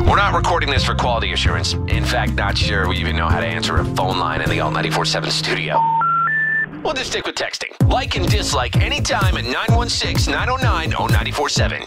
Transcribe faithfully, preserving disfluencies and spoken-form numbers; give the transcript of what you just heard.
We're not recording this for quality assurance. In fact, not sure we even know how to answer a phone line in the Alt ninety-four point seven studio. We'll just stick with texting. Like and dislike anytime at nine one six, nine oh nine, oh nine four seven.